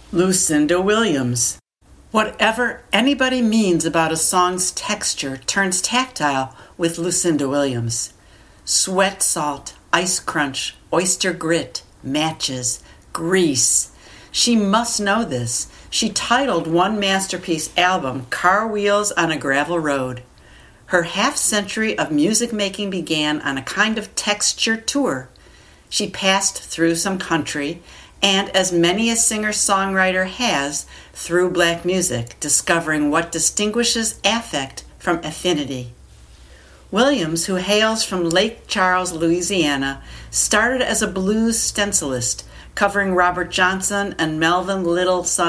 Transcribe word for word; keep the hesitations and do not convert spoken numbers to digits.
Lucinda Williams. Whatever anybody means about a song's texture turns tactile with Lucinda Williams. Sweat salt, ice crunch, oyster grit, matches, grease. She must know this. She titled one masterpiece album Car Wheels on a Gravel Road. Her half-century of music making began on a kind of texture tour. She passed through some country, and as many a singer-songwriter has, through black music, discovering what distinguishes affect from affinity. Williams, who hails from Lake Charles, Louisiana, started as a blues stencilist, covering Robert Johnson and Melvin Little's